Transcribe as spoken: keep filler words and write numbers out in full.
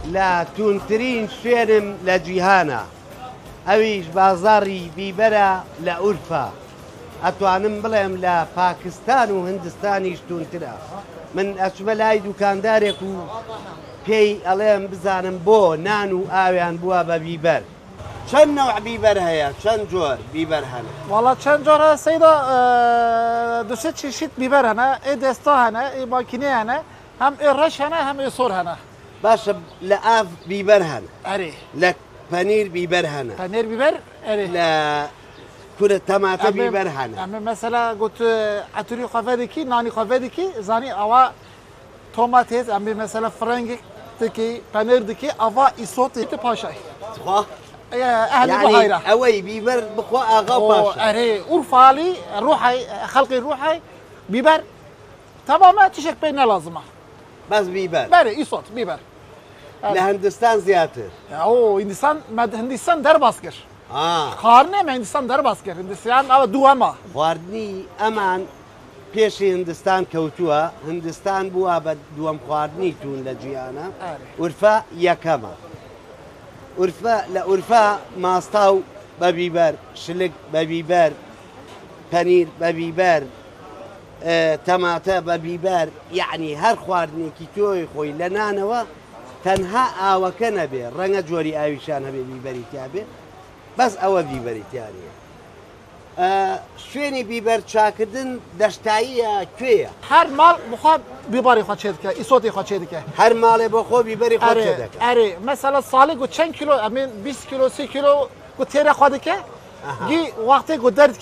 لا تونترين شوێنم لە جیهانە ئەویش بازاڕی بیبەرە لە ئورفا ئەتوانم بڵێم لە پاکستان و هندستانیش تونترە من ئەچمە لای دوکاندارێک و پێی ئەڵێم بزانم بۆ نان و ئاویان بووە بە بیبەر چەند نەوع بیبەر هەیە چەند جۆر بیبەر هەنە وڵا چەند جۆر هەیە سەیدا دوسێ چیشیت بیبەر هەنە ئێ دێستا هەنە ئێ ماکینێ هەنە هەم ئێ ڕەش هەنە هەم ئێ سۆر هەنە باشە لە ئاف بیبەر هەنە ئەرێ لە پەنیر بیبەر هەنە پەنیر بیبەر ئەرێ لە کورە تەماتە بیبەر هەنە ئەمە مەسەلا گوت ئەتوری خەفەدێکی نانی خەفەدێکی زانی ئەوە تۆمات هێز ئەمێ مەسەلا فرەنگێکی پەنیر دکی ئەوا ئیسۆتێتە پاشای ئەهلی بەهایرە ئەوەی بیبەر بخوا ئاغا پاشا ئەرێ ئورفالی ڕوحای خەڵقی ڕوحای بیبەر تەمامە تیشێک پێی نەلازمە بەس بیبەر بەرێ ئیسۆت بیبەر لە هەندستان زیاتر ئەو هندستان هندستان دەرباس کرد خواردنێ مە هندستان دەرباس کرد هندستان ئەوە دووەمە خواردنی ئەمان پێشی هندستان کەوتووە هندستان بووە بە دووەم خواردنی تون لە جیهانە ئورفا یەکەمە ئورفا لە ئورفا ماستاو بە بیبەر شلک بە بیبەر پەنیر بە بیبەر تەماتە بە بیبەر یعنی هەر خواردنێکی تۆی خۆی لە نانەوە تەنها ئاوەکە نەبێ ڕەنگە جۆری ئاویشان هەبێ بیبەری تیا بێ بەس ئەوە بیبەری تیانە شوێنی بیبەر چاکردن دەشتاییە کوێیە هەر ماڵ بخوا بیباری خوا چێ دکە ئیسۆتی خوا چێ دکە هەر ماڵێ بۆ خۆ بیبەری خۆ چێ دەکە ئەرێ مەسەلە ساڵی گو چەند کیلۆ ئەمێن بیست کیلۆ سی کیلۆ گو تێرە خوا دکە گی وەختێک گو دەرد